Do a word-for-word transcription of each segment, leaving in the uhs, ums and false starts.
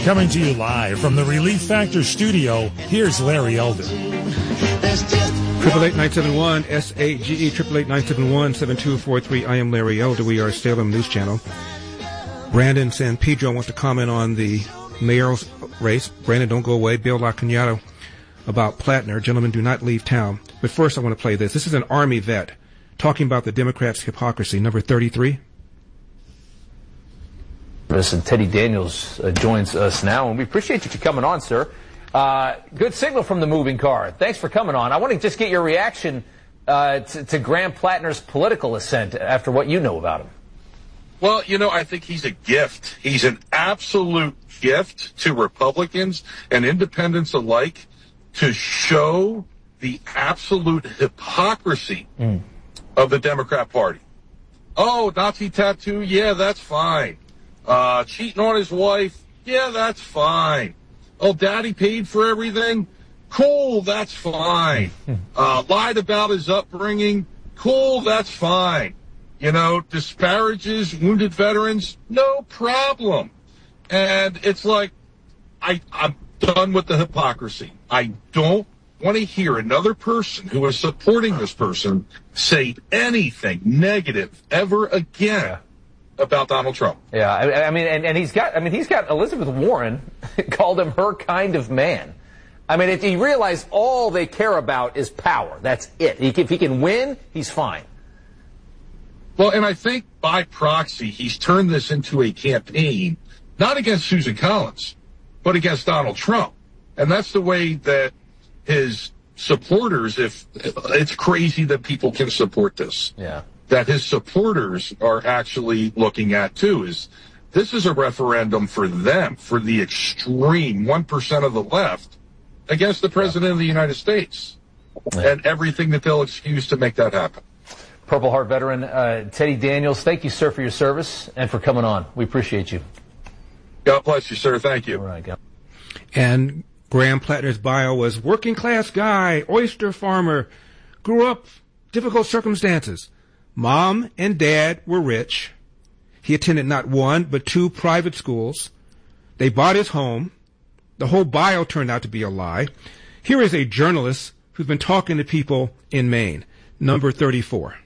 Coming to you live from the Relief Factor studio, here's Larry Elder. Triple eight nine seven one S A G E triple eight nine seven one seven two four three. I am Larry Elder. We are Salem News Channel. Brandon San Pedro wants to comment on the mayor's race. Brandon, don't go away. Bill LaCagnato about Plattner. Gentlemen, do not leave town. But first, I want to play this. This is an Army vet talking about the Democrats' hypocrisy. Number thirty-three. And Teddy Daniels uh, joins us now, and we appreciate you coming on, sir. Uh, good signal from the moving car. Thanks for coming on. I want to just get your reaction uh, to, to Graham Plattner's political ascent after what you know about him. Well, you know, I think he's a gift. He's an absolute gift to Republicans and independents alike to show the absolute hypocrisy mm. of the Democrat Party. Oh, Nazi tattoo? Yeah, that's fine. Uh, cheating on his wife? Yeah, that's fine. Oh, daddy paid for everything? Cool, that's fine. Uh, lied about his upbringing? Cool, that's fine. You know, disparages wounded veterans? No problem. And it's like, I, I'm done with the hypocrisy. I don't want to hear another person who is supporting this person say anything negative ever again. Yeah. About Donald Trump. Yeah, I, I mean, and, and he's got, I mean, he's got Elizabeth Warren called him her kind of man. I mean, if he realized all they care about is power, that's it. He, if he can win, he's fine. Well, and I think by proxy, he's turned this into a campaign, not against Susan Collins, but against Donald Trump. And that's the way that his supporters, if it's crazy that people can support this. Yeah. That his supporters are actually looking at, too, is this is a referendum for them, for the extreme one percent of the left against the President of the United States yeah. and everything that they'll excuse to make that happen. Purple Heart veteran uh, Teddy Daniels, thank you, sir, for your service and for coming on. We appreciate you. God bless you, sir. Thank you. All right, God. And Graham Plattner's bio was working class guy, oyster farmer, grew up difficult circumstances. Mom and dad were rich. He attended not one, but two private schools. They bought his home. The whole bio turned out to be a lie. Here is a journalist who's been talking to people in Maine. Number thirty-four.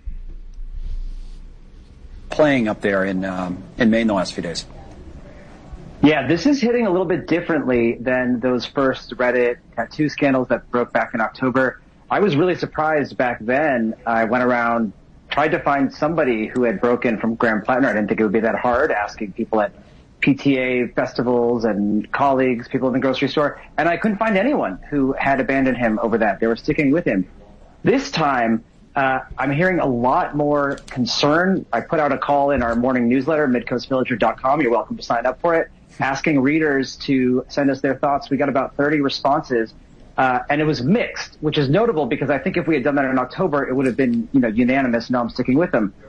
Playing up there in, um, in Maine the last few days. Yeah, this is hitting a little bit differently than those first Reddit tattoo scandals that broke back in October. I was really surprised back then. I went around, tried to find somebody who had broken from Graham Plattner. I didn't think it would be that hard, asking people at P T A festivals and colleagues, people in the grocery store, and I couldn't find anyone who had abandoned him over that. They were sticking with him. This time, uh, I'm hearing a lot more concern. I put out a call in our morning newsletter, midcoast villager dot com. You're welcome to sign up for it, asking readers to send us their thoughts. We got about thirty responses. Uh, and it was mixed, which is notable because I think if we had done that in October, it would have been, you know, unanimous. No, I'm sticking with them.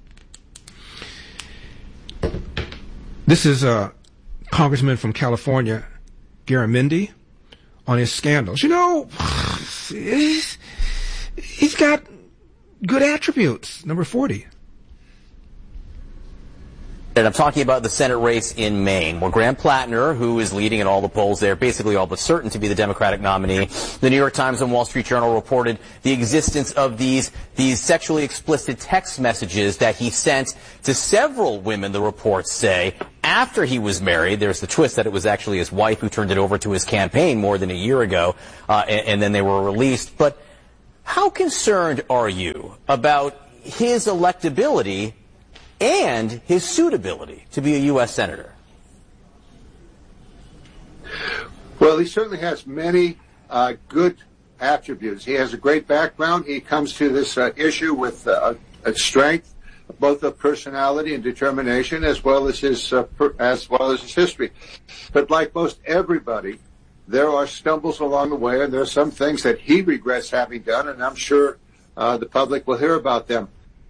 This is a congressman from California, Garamendi, on his scandals. You know, he's, he's got good attributes. Number forty. And I'm talking about the Senate race in Maine, where Graham Plattner, who is leading in all the polls there, basically all but certain to be the Democratic nominee. The New York Times and Wall Street Journal reported the existence of these these sexually explicit text messages that he sent to several women, the reports say, after he was married. There's the twist that it was actually his wife who turned it over to his campaign more than a year ago, uh, and, and then they were released. But how concerned are you about his electability and his suitability to be a U S Senator? Well, he certainly has many uh, good attributes. He has a great background. He comes to this uh, issue with uh, a strength, both of personality and determination, as well as his uh, per, as well as his history. But like most everybody, there are stumbles along the way, and there are some things that he regrets having done, and I'm sure uh, the public will hear about them.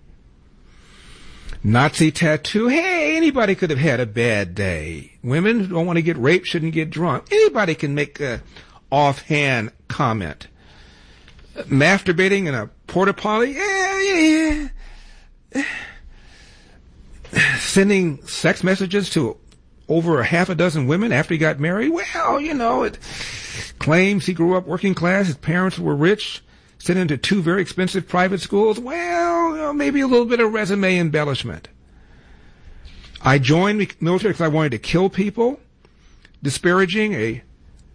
Nazi tattoo. Hey, anybody could have had a bad day. Women who don't want to get raped shouldn't get drunk. Anybody can make a offhand comment. Masturbating in a porta potty. Yeah, yeah, yeah. Sending sex messages to over a half a dozen women after he got married? Well, you know, it claims he grew up working class. His parents were rich, sent him to two very expensive private schools. Well, you know, maybe a little bit of resume embellishment. I joined the military because I wanted to kill people, disparaging a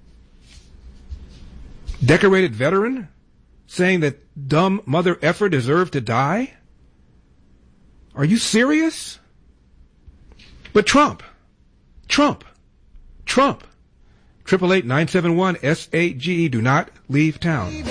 decorated veteran, saying that dumb mother effer deserved to die? Are you serious? But Trump, Trump, Trump, triple eight nine seven one S A G E, do not leave town.